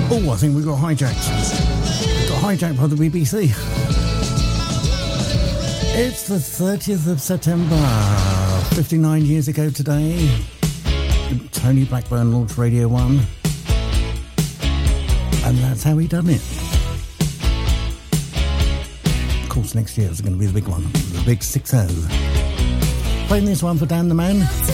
Oh, I think we got hijacked. We got hijacked by the BBC. It's the 30th of September, 59 years ago today. Tony Blackburn launched Radio 1. And that's how he done it. Of course, next year is going to be the big one. The big 6-0. Playing this one for Dan the Man.